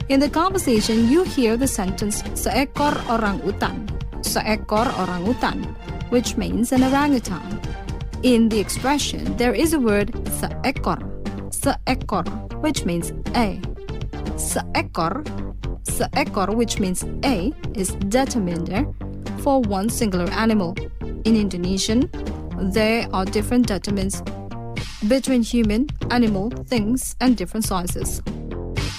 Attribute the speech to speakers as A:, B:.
A: In the conversation, you hear the sentence seekor orangutan, seekor orangutan, which means an orangutan. In the expression, there is a word seekor, seekor, which means a. Seekor, which means a, is determiner for one singular animal. In Indonesian, there are different determinants between human, animal, things, and different sizes.